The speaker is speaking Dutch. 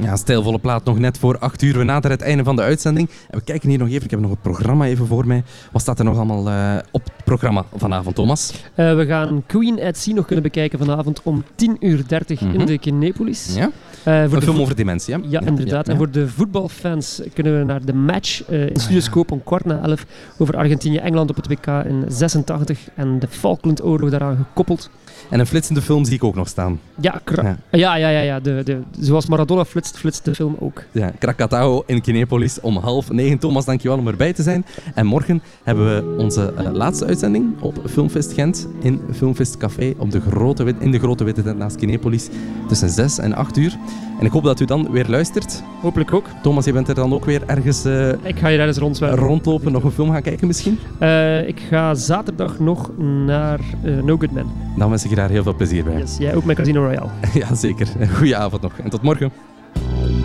Ja, stijlvolle plaat nog net voor 8 uur. We naderen het einde van de uitzending. En we kijken hier nog even. Ik heb nog het programma even voor mij. Wat staat er nog allemaal op het programma vanavond, Thomas? We gaan Queen at Sea nog kunnen bekijken vanavond om 10:30 in de Kinepolis. Ja? Een film over dementie, hè? Ja, inderdaad. Ja. En voor de voetbalfans kunnen we naar de match in Studioscope om 11:15 over Argentinië-Engeland op het WK in 86 en de Falklandoorlog daaraan gekoppeld. En een flitsende film zie ik ook nog staan. Ja. Zoals Maradona flitst de film ook. Ja, Krakatau in Kinepolis om 8:30. Thomas, dankjewel om erbij te zijn. En morgen hebben we onze laatste uitzending op Filmfest Gent in Filmfest Café in de Grote Witte Tent naast Kinepolis tussen 6 en 8 uur. En ik hoop dat u dan weer luistert. Hopelijk ook. Thomas, je bent er dan ook weer ergens ik ga hier ergens rondlopen, nog een film gaan kijken misschien? Ik ga zaterdag nog naar No Good Men. Dan wens ik je daar heel veel plezier bij. Yes, jij ook met Casino Royale. Ja, zeker. Goeie avond nog en tot morgen.